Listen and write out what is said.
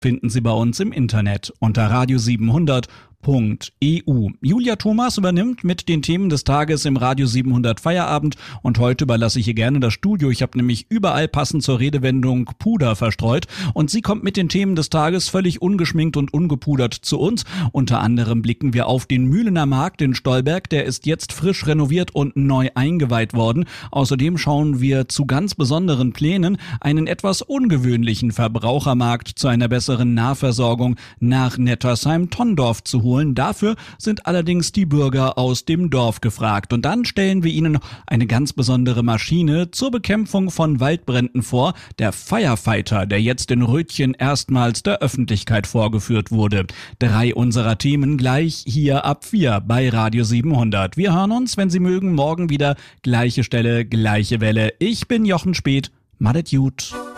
finden Sie bei uns im Internet unter radio700.eu. Julia Thomas übernimmt mit den Themen des Tages im Radio 700 Feierabend und heute überlasse ich ihr gerne das Studio. Ich habe nämlich überall passend zur Redewendung Puder verstreut und sie kommt mit den Themen des Tages völlig ungeschminkt und ungepudert zu uns. Unter anderem blicken wir auf den Mühlener Markt in Stolberg, der ist jetzt frisch renoviert und neu eingeweiht worden. Außerdem schauen wir zu ganz besonderen Plänen, einen etwas ungewöhnlichen Verbrauchermarkt zu einer besseren Nahversorgung nach Nettersheim-Tondorf zu holen. Dafür sind allerdings die Bürger aus dem Dorf gefragt. Und dann stellen wir Ihnen eine ganz besondere Maschine zur Bekämpfung von Waldbränden vor, der Firefighter, der jetzt in Rötchen erstmals der Öffentlichkeit vorgeführt wurde. 3 unserer Themen gleich hier ab 4 bei Radio 700. Wir hören uns, wenn Sie mögen, morgen wieder. Gleiche Stelle, gleiche Welle. Ich bin Jochen Speth. Madet gut.